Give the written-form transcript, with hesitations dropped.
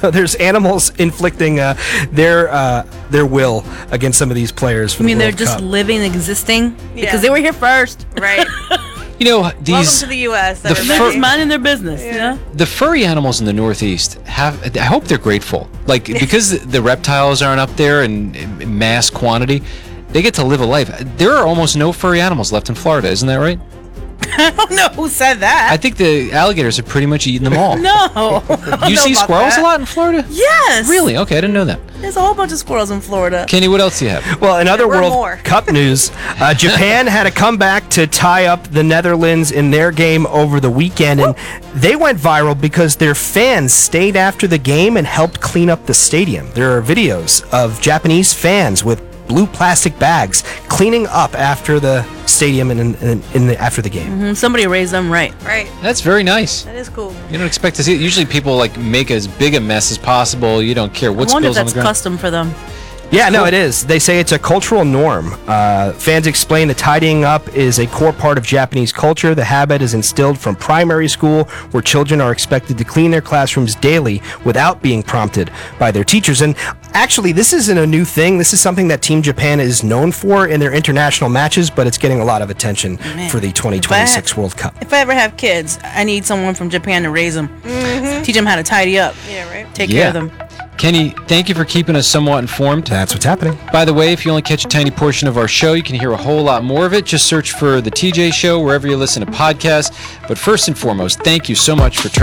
So there's animals inflicting their will against some of these players. For I mean, the they're World just Cup. living, existing Yeah. because they were here first. Right. You know, Welcome these to the U.S. the They're everybody. just minding their business. Yeah. the furry animals in the Northeast I hope they're grateful. Like, because the reptiles aren't up there in mass quantity, they get to live a life. There are almost no furry animals left in Florida, isn't that right? I don't know who said that. I think the alligators have pretty much eaten them all. No. You see squirrels a lot in Florida? Yes. Really? Okay, I didn't know that. There's a whole bunch of squirrels in Florida. Kenny, what else do you have? Well, in other There were World more. Cup news, Japan had a comeback to tie up the Netherlands in their game over the weekend, and they went viral because their fans stayed after the game and helped clean up the stadium. There are videos of Japanese fans with blue plastic bags cleaning up after the stadium and after the game. Somebody raised them right. Right. That's very nice. That is cool. You don't expect to see it. Usually people like make as big a mess as possible. You don't care what I wonder if spills on the that's ground. custom for them. Yeah, no, it is. They say it's a cultural norm. Fans explain the tidying up is a core part of Japanese culture. The habit is instilled from primary school, where children are expected to clean their classrooms daily without being prompted by their teachers. And actually, this isn't a new thing. This is something that Team Japan is known for in their international matches, but it's getting a lot of attention for the 2026 World Cup. If I ever have kids, I need someone from Japan to raise them. Teach them how to tidy up. Yeah, right. Take care of them. Kenny, thank you for keeping us somewhat informed. That's what's happening. By the way, if you only catch a tiny portion of our show, you can hear a whole lot more of it. Just search for The TJ Show wherever you listen to podcasts. But first and foremost, thank you so much for turning